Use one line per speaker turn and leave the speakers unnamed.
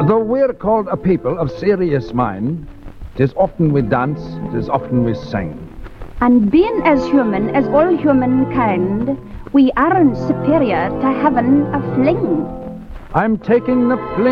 Though we're called a people of serious mind, 'tis often we dance, 'tis often we sing.
And being as human as all humankind, we aren't superior to having a fling.
I'm taking the fling.